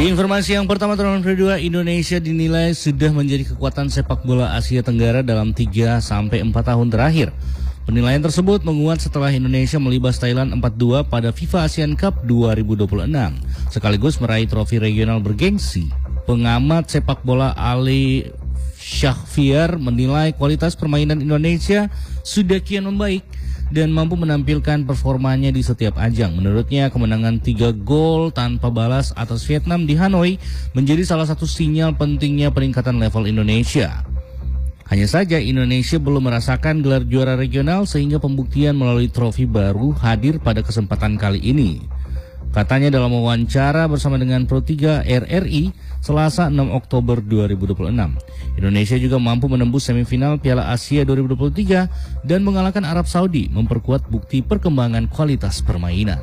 Di informasi yang pertama, turnamen kedua, Indonesia dinilai sudah menjadi kekuatan sepak bola Asia Tenggara dalam 3-4 tahun terakhir. Penilaian tersebut menguat setelah Indonesia melibas Thailand 4-2 pada FIFA Asian Cup 2026, sekaligus meraih trofi regional bergengsi. Pengamat sepak bola Ali Shahfiar menilai kualitas permainan Indonesia sudah kian membaik dan mampu menampilkan performanya di setiap ajang. Menurutnya, kemenangan 3 gol tanpa balas atas Vietnam di Hanoi menjadi salah satu sinyal pentingnya peningkatan level Indonesia. Hanya saja Indonesia belum merasakan gelar juara regional sehingga pembuktian melalui trofi baru hadir pada kesempatan kali ini. Katanya dalam wawancara bersama dengan Pro3 RRI Selasa 6 Oktober 2026. Indonesia juga mampu menembus semifinal Piala Asia 2023 dan mengalahkan Arab Saudi, memperkuat bukti perkembangan kualitas permainan.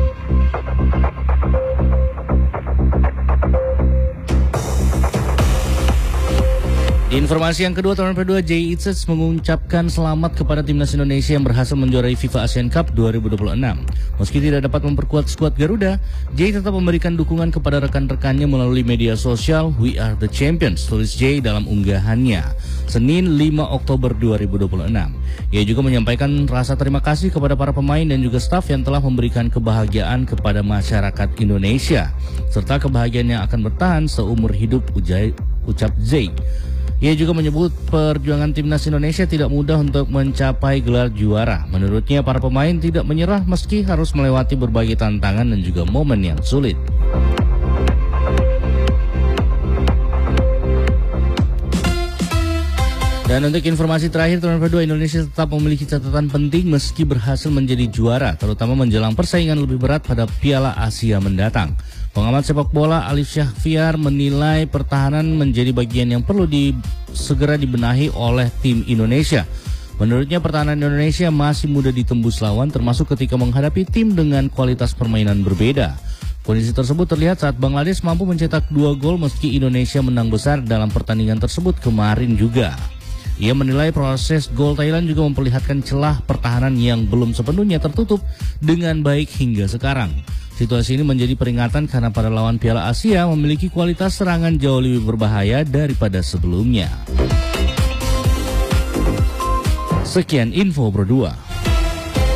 Di informasi yang kedua, turnamen kedua, Jay Itzes mengucapkan selamat kepada timnas Indonesia yang berhasil menjuarai FIFA Asian Cup 2026. Meski tidak dapat memperkuat skuad Garuda, Jay tetap memberikan dukungan kepada rekan-rekannya melalui media sosial "We are the champions", tulis Jay dalam unggahannya Senin 5 Oktober 2026. Ia juga menyampaikan rasa terima kasih kepada para pemain dan juga staf yang telah memberikan kebahagiaan kepada masyarakat Indonesia, serta kebahagiaan yang akan bertahan seumur hidup, ucap Jay. Ia juga menyebut perjuangan timnas Indonesia tidak mudah untuk mencapai gelar juara. Menurutnya, para pemain tidak menyerah meski harus melewati berbagai tantangan dan juga momen yang sulit. Dan untuk informasi terakhir, turnamen kedua, Indonesia tetap memiliki catatan penting meski berhasil menjadi juara, terutama menjelang persaingan lebih berat pada Piala Asia mendatang. Pengamat sepak bola Alif Syahfiar menilai pertahanan menjadi bagian yang perlu segera dibenahi oleh tim Indonesia. Menurutnya, pertahanan Indonesia masih mudah ditembus lawan, termasuk ketika menghadapi tim dengan kualitas permainan berbeda. Kondisi tersebut terlihat saat Bangladesh mampu mencetak 2 gol meski Indonesia menang besar dalam pertandingan tersebut kemarin juga. Ia menilai proses gol Thailand juga memperlihatkan celah pertahanan yang belum sepenuhnya tertutup dengan baik hingga sekarang. Situasi ini menjadi peringatan karena para lawan Piala Asia memiliki kualitas serangan jauh lebih berbahaya daripada sebelumnya. Sekian info Pro2.